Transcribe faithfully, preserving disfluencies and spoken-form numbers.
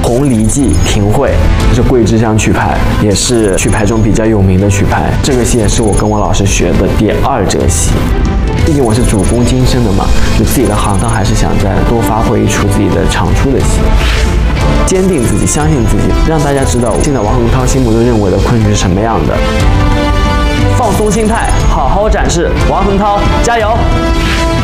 红梨记评会，这是桂枝香曲牌，也是曲牌中比较有名的曲牌。这个戏也是我跟我老师学的第二折戏。毕竟我是主攻京声的嘛，就自己的行当还是想再多发挥一出自己的长处的戏。坚定自己，相信自己，让大家知道现在王洪涛心目中认为的昆曲是什么样的。放松心态，好好展示。王洪涛，加油！